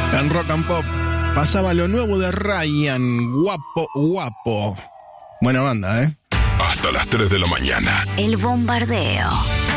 En Rock and Pop pasaba lo nuevo de Ryan, Guapo Guapo. Buena banda, ¿eh? Hasta las 3 de la mañana. El Bombardeo.